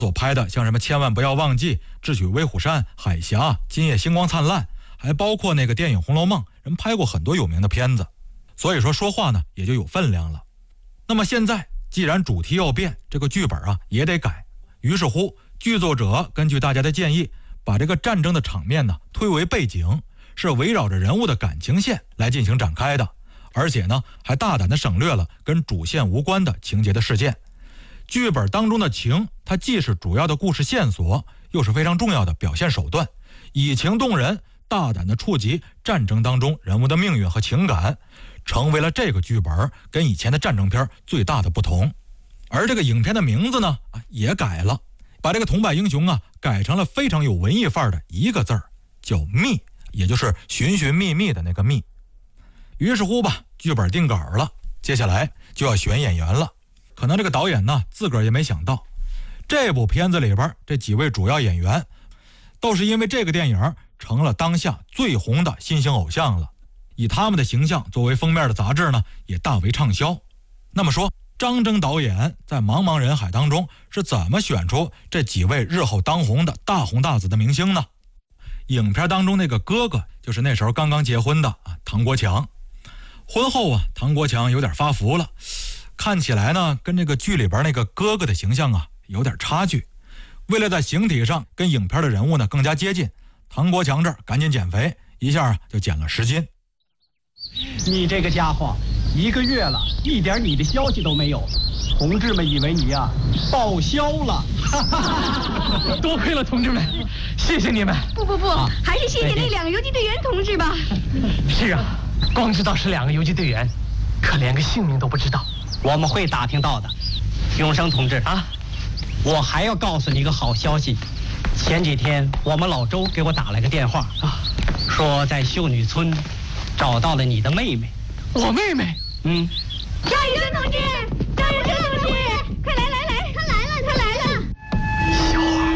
所拍的像什么千万不要忘记、智取威虎山、海峡、今夜星光灿烂，还包括那个电影《红楼梦》，人拍过很多有名的片子，所以说话呢也就有分量了。那么现在既然主题要变，这个剧本也得改。于是乎，剧作者根据大家的建议，把这个战争的场面呢推为背景，是围绕着人物的感情线来进行展开的，而且呢还大胆地省略了跟主线无关的情节的事件。剧本当中的情，它既是主要的故事线索，又是非常重要的表现手段，以情动人，大胆地触及战争当中人物的命运和情感，成为了这个剧本跟以前的战争片最大的不同。而这个影片的名字呢也改了，把这个桐柏英雄改成了非常有文艺范儿的一个字儿，叫秘，也就是寻寻觅觅的那个觅。于是乎吧，剧本定稿了，接下来就要选演员了。可能这个导演呢自个儿也没想到，这部片子里边这几位主要演员都是因为这个电影成了当下最红的新兴偶像了，以他们的形象作为封面的杂志呢也大为畅销。那么说，张征导演在茫茫人海当中是怎么选出这几位日后当红的大红大紫的明星呢？影片当中那个哥哥就是那时候刚刚结婚的唐国强。婚后唐国强有点发福了，看起来呢跟这个剧里边那个哥哥的形象有点差距。为了在形体上跟影片的人物呢更加接近，唐国强这儿赶紧减肥，一下就减了10斤。 你这个家伙1个月了，一点你的消息都没有，同志们以为你报销了。 多亏了同志们，谢谢你们。 不，还是谢谢那2个游击队员同志吧。 是啊，光知道是2个游击队员，可连个姓名都不知道。 我们会打听到的。永生同志我还要告诉你一个好消息。前几天我们老周给我打了个电话说在秀女村找到了你的妹妹。 我妹妹？ 赵宇生同志，赵宇生同志，快来，他来了。 小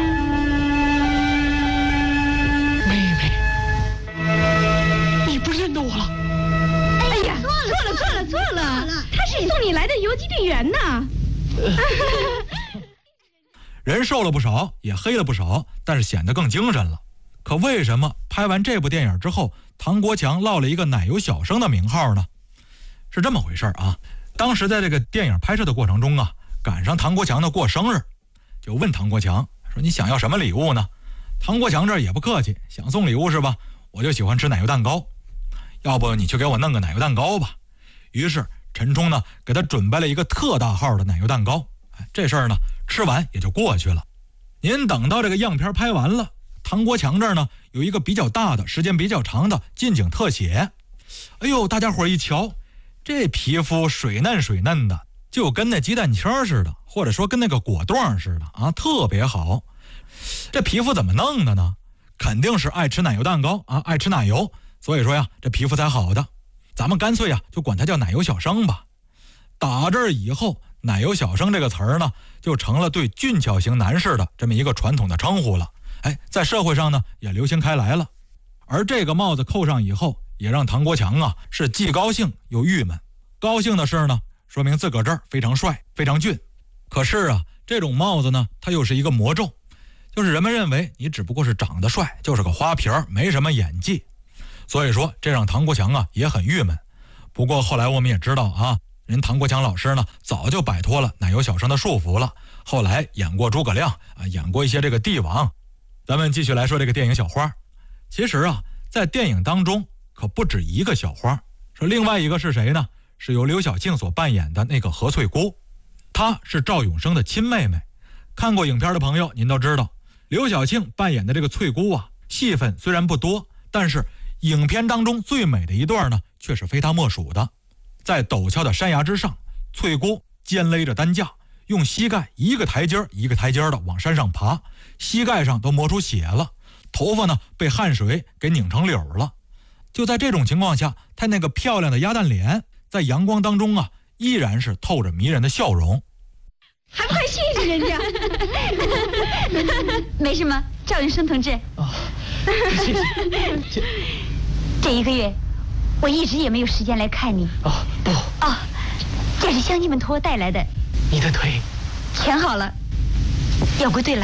儿，妹妹，你不认得我了？ 哎呀，错了，他是送你来的游击队员呢。 人瘦了不少，也黑了不少，但是显得更精神了。可为什么拍完这部电影之后，唐国强落了一个奶油小生的名号呢？是这么回事当时在这个电影拍摄的过程中赶上唐国强的过生日，就问唐国强说：“你想要什么礼物呢？”唐国强这也不客气，想送礼物是吧？我就喜欢吃奶油蛋糕，要不你去给我弄个奶油蛋糕吧。于是陈冲呢给他准备了一个特大号的奶油蛋糕。这事儿呢吃完也就过去了。您等到这个样片拍完了，唐国强这儿呢有一个比较大的、时间比较长的近景特写。哎呦，大家伙一瞧，这皮肤水嫩的，就跟那鸡蛋清似的，或者说跟那个果冻似的特别好。这皮肤怎么弄的呢？肯定是爱吃奶油蛋糕爱吃奶油，所以说这皮肤才好的。咱们干脆就管它叫奶油小生吧。打这儿以后，奶油小生这个词儿呢就成了对俊俏型男士的这么一个传统的称呼了。在社会上呢也流行开来了。而这个帽子扣上以后，也让唐国强是既高兴又郁闷。高兴的是呢，说明自个儿这儿非常帅非常俊。可是这种帽子呢它又是一个魔咒，就是人们认为你只不过是长得帅，就是个花瓶，没什么演技。所以说这让唐国强也很郁闷。不过后来我们也知道人唐国强老师呢早就摆脱了奶油小生的束缚了，后来演过诸葛亮演过一些这个帝王。咱们继续来说这个电影小花。其实在电影当中可不止一个小花，说另外一个是谁呢？是由刘晓庆所扮演的那个何翠姑，她是赵永生的亲妹妹。看过影片的朋友您都知道，刘晓庆扮演的这个翠姑戏份虽然不多，但是影片当中最美的一段呢却是非她莫属的。在陡峭的山崖之上，翠姑肩勒着担架，用膝盖一个台阶一个台阶的往山上爬，膝盖上都磨出血了，头发呢被汗水给拧成绺了。就在这种情况下，她那个漂亮的鸭蛋脸在阳光当中依然是透着迷人的笑容。 还快谢谢人家。没什么，赵永生同志。 谢谢。 这1个月我一直也没有时间来看你。 不。 这是乡亲们托我带来的。 你的腿全好了，要归队了。